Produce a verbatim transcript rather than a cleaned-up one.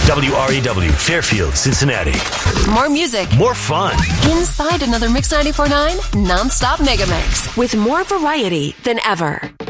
W R E W, Fairfield, Cincinnati. More music. More fun. Inside another Mix ninety-four point nine non-stop mega mix with more variety than ever.